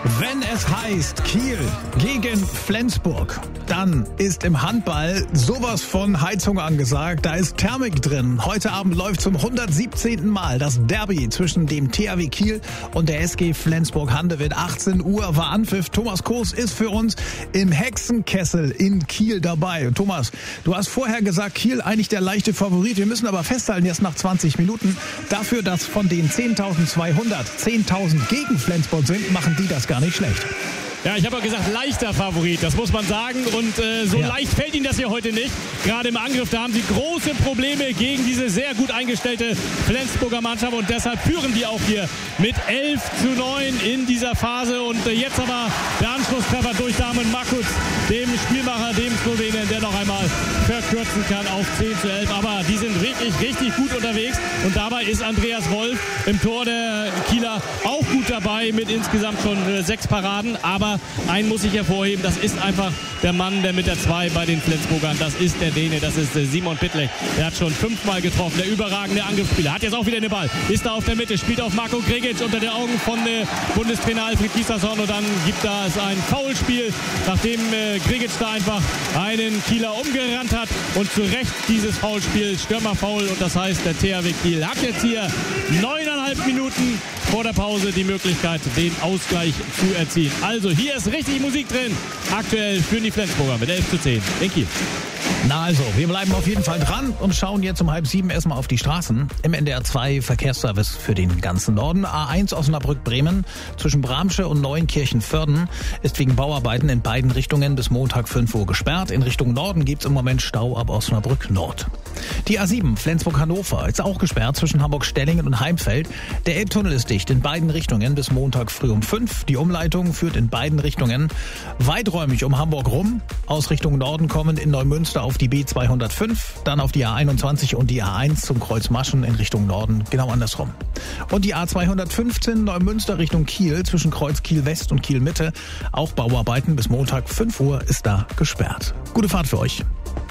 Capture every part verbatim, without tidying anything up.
Wenn es heißt Kiel gegen Flensburg, dann ist im Handball sowas von Heizung angesagt. Da ist Thermik drin. Heute Abend läuft zum hundertsiebzehnten Mal das Derby zwischen dem T H W Kiel und der S G Flensburg-Handewitt. achtzehn Uhr war Anpfiff. Thomas Koos ist für uns im Hexenkessel in Kiel dabei. Und Thomas, du hast vorher gesagt, Kiel eigentlich der leichte Favorit. Wir müssen aber festhalten, jetzt nach zwanzig Minuten, dafür, dass von den zehntausendzweihundert zehntausend gegen Flensburg sind, machen die das gar nicht schlecht. Ja, ich habe auch gesagt, leichter Favorit, das muss man sagen. Und äh, so ja. leicht fällt ihnen das hier heute nicht. Gerade im Angriff, da haben sie große Probleme gegen diese sehr gut eingestellte Flensburger Mannschaft. Und deshalb führen die auch hier mit elf zu neun in dieser Phase. Und äh, jetzt aber der Anschlusstreffer durch Damon Makuc, dem Spielmacher, dem Slowenen, der noch einmal verkürzen kann auf zehn zu elf. Aber die sind wirklich, richtig gut unterwegs. Und dabei ist Andreas Wolf im Tor der Kieler auch gut dabei mit insgesamt schon äh, sechs Paraden. Aber einen muss ich hervorheben, das ist einfach der Mann, der mit der zwei bei den Flensburgern, das ist der Däne, das ist Simon Pittlek. Der hat schon fünfmal getroffen, der überragende Angriffsspieler. Hat jetzt auch wieder den Ball, ist da auf der Mitte, spielt auf Marco Gregic unter den Augen von äh, Bundestrainer Alfred Gislason und dann gibt da es ein Foulspiel, nachdem äh, Gregic da einfach einen Kieler umgerannt hat und zu Recht dieses Foulspiel, Stürmerfoul, und das heißt, der T H W Kiel hat jetzt hier neuneinhalb Minuten vor der Pause die Möglichkeit, den Ausgleich zu erzielen. Also hier ist richtig Musik drin. Aktuell führen die Flensburger mit elf zu zehn in Kiel. Na also, wir bleiben auf jeden Fall dran und schauen jetzt um halb sieben erstmal auf die Straßen. Im N D R zwei Verkehrsservice für den ganzen Norden. A eins Osnabrück-Bremen zwischen Bramsche und Neuenkirchen-Vörden ist wegen Bauarbeiten in beiden Richtungen bis Montag fünf Uhr gesperrt. In Richtung Norden gibt es im Moment Stau ab Osnabrück Nord. Die A sieben Flensburg-Hannover ist auch gesperrt zwischen Hamburg-Stellingen und Heimfeld. Der Elbtunnel ist dicht in beiden Richtungen bis Montag früh um fünf. Die Umleitung führt in beiden Richtungen weiträumig um Hamburg rum. Aus Richtung Norden kommen in Neumünster auf die B zweihundertfünf, dann auf die A einundzwanzig und die A eins zum Kreuz Maschen in Richtung Norden, genau andersrum. Und die A zweihundertfünfzehn Neumünster Richtung Kiel zwischen Kreuz Kiel West und Kiel Mitte. Auch Bauarbeiten bis Montag fünf Uhr ist da gesperrt. Gute Fahrt für euch.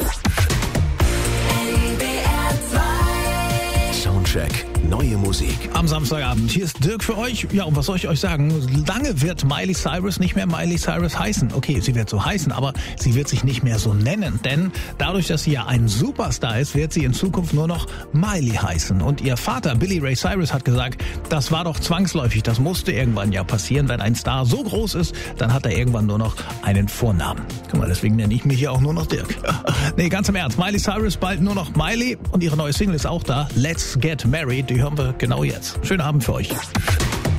Soundcheck. Neue Musik. Am Samstagabend. Hier ist Dirk für euch. Ja, und was soll ich euch sagen? Lange wird Miley Cyrus nicht mehr Miley Cyrus heißen. Okay, sie wird so heißen, aber sie wird sich nicht mehr so nennen. Denn dadurch, dass sie ja ein Superstar ist, wird sie in Zukunft nur noch Miley heißen. Und ihr Vater, Billy Ray Cyrus, hat gesagt, das war doch zwangsläufig. Das musste irgendwann ja passieren. Wenn ein Star so groß ist, dann hat er irgendwann nur noch einen Vornamen. Guck mal, deswegen nenne ich mich hier auch nur noch Dirk. Nee, ganz im Ernst. Miley Cyrus bald nur noch Miley. Und ihre neue Single ist auch da. Let's Get Married. Die hören wir genau jetzt. Schönen Abend für euch.